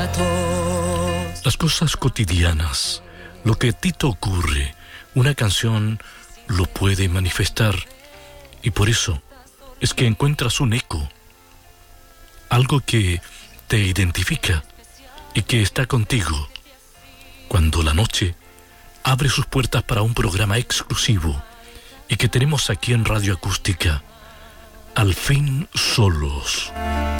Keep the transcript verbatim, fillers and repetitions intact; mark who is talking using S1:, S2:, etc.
S1: zapatos.
S2: Las cosas cotidianas, lo que a ti te ocurre, una canción lo puede manifestar. Y por eso es que encuentras un eco, algo que te identifica y que está contigo. Cuando la noche abre sus puertas para un programa exclusivo y que tenemos aquí en Radio Acústica, Al fin solos.